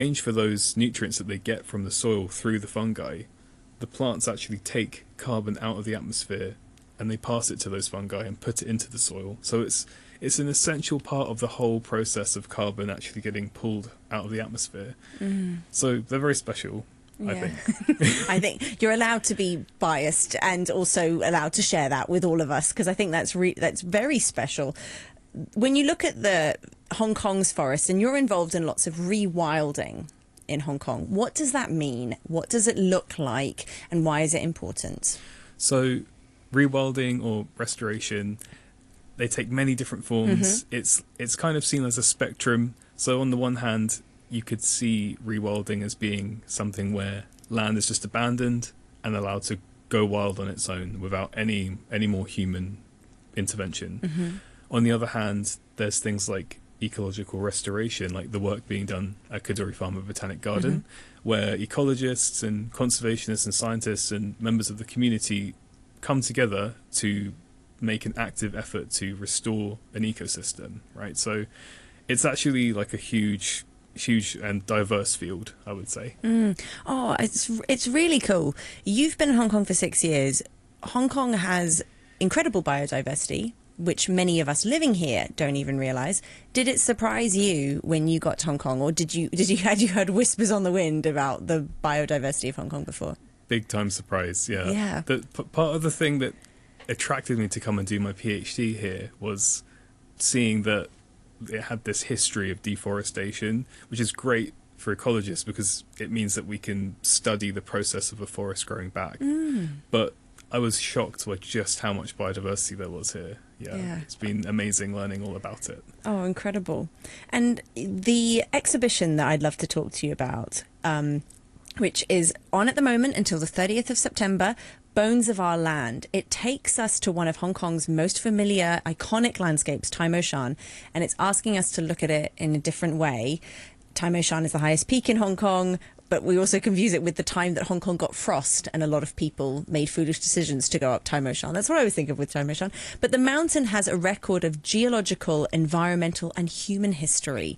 exchange for those nutrients that they get from the soil through the fungi, the plants actually take carbon out of the atmosphere and they pass it to those fungi and put it into the soil. So it's an essential part of the whole process of carbon actually getting pulled out of the atmosphere. So they're very special, I Yeah. think. I think you're allowed to be biased and also allowed to share that with all of us, because I think that's very special. When you look at the Hong Kong's forest, and you're involved in lots of rewilding in Hong Kong, what does that mean? What does it look like, and why is it important? So rewilding or restoration, they take many different forms. It's kind of seen as a spectrum. So on the one hand, you could see rewilding as being something where land is just abandoned and allowed to go wild on its own without any more human intervention. On the other hand, there's things like ecological restoration, like the work being done at Kaduri Farmer Botanic Garden, where ecologists and conservationists and scientists and members of the community come together to make an active effort to restore an ecosystem, right? So it's actually like a huge and diverse field, I would say. Oh, it's really cool. You've been in Hong Kong for 6 years. Hong Kong has incredible biodiversity, which many of us living here don't even realise. Did it surprise you when you got to Hong Kong, or had you heard whispers on the wind about the biodiversity of Hong Kong before? Big time surprise, yeah. Yeah. Part of the thing that attracted me to come and do my PhD here was seeing that it had this history of deforestation, which is great for ecologists because it means that we can study the process of a forest growing back. But I was shocked by just how much biodiversity there was here. Yeah, it's been amazing learning all about it. Oh, incredible. And the exhibition that I'd love to talk to you about, which is on at the moment until the 30th of September, Bones of Our Land. It takes us to one of Hong Kong's most familiar, iconic landscapes, Tai Mo Shan, and it's asking us to look at it in a different way. Tai Mo Shan is the highest peak in Hong Kong, but we also confuse it with the time that Hong Kong got frost and a lot of people made foolish decisions to go up Tai Mo Shan. That's what I always think of with Tai Mo Shan. But the mountain has a record of geological, environmental and human history.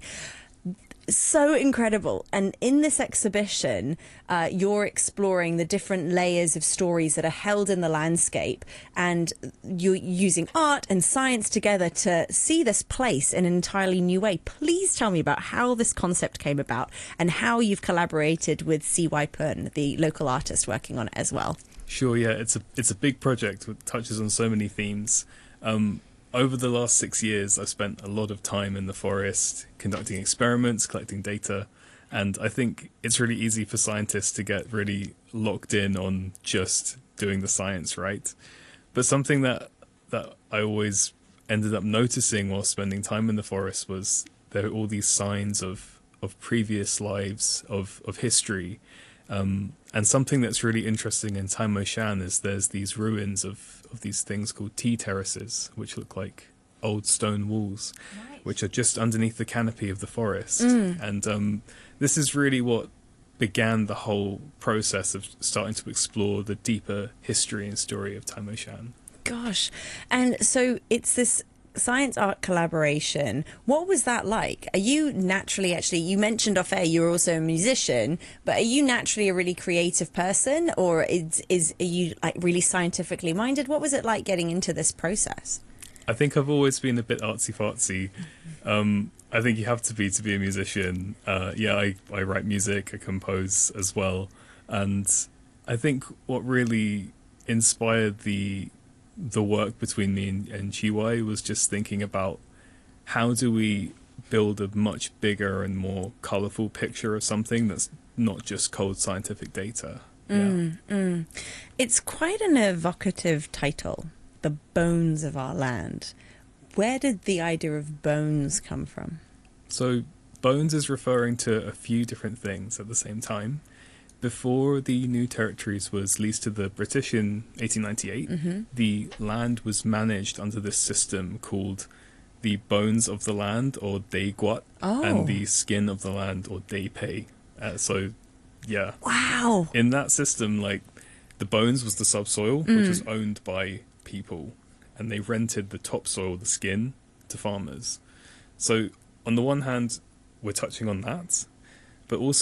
So incredible. And in this exhibition, you're exploring the different layers of stories that are held in the landscape, and you're using art and science together to see this place in an entirely new way. Please tell me about how this concept came about and how you've collaborated with C.Y. Pun, the local artist working on it as well. Sure, yeah, it's a big project that touches on so many themes. Over the last 6 years, I've spent a lot of time in the forest conducting experiments, collecting data, and I think it's really easy for scientists to get really locked in on just doing the science, right? But something that I always ended up noticing while spending time in the forest was there are all these signs of previous lives, of history. And something that's really interesting in Tai Mo Shan is there's these ruins of these things called tea terraces, which look like old stone walls, which are just underneath the canopy of the forest. And this is really what began the whole process of starting to explore the deeper history and story of Tai Mo Shan. Gosh. And so it's this science art collaboration. What was that like? Are you naturally, actually, you mentioned off air you're also a musician, but are you naturally a really creative person, or are you like really scientifically minded? What was it like getting into this process? I think I've always been a bit artsy-fartsy. I think you have to be a musician. I write music, I compose as well. And I think what really inspired the work between me and Chiwai was just thinking about how do we build a much bigger and more colourful picture of something that's not just cold scientific data. It's quite an evocative title, The Bones of Our Land. Where did the idea of bones come from? So bones is referring to a few different things at the same time. Before the New Territories was leased to the British in 1898, the land was managed under this system called the Bones of the Land, or Dei Guat, and the Skin of the Land, or Dei Pei. Wow. In that system, like, the bones was the subsoil, which was owned by people, and they rented the topsoil, the skin, to farmers. So on the one hand, we're touching on that. but also